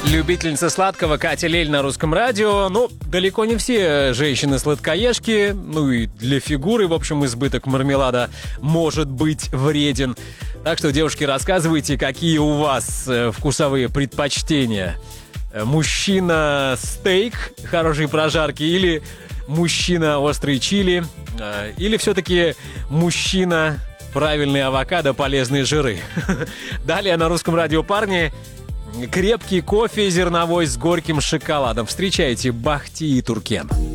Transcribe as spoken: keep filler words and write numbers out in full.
Любительница сладкого Катя Лель на Русском радио. Ну, далеко не все женщины-сладкоежки. Ну и для фигуры, в общем, избыток мармелада может быть вреден. Так что, девушки, рассказывайте, какие у вас вкусовые предпочтения. Мужчина стейк, хорошие прожарки, или мужчина острый чили, или все-таки мужчина правильный авокадо, полезные жиры. Далее на Русском радио, парни, крепкий кофе зерновой с горьким шоколадом. Встречайте Бахти и Туркен.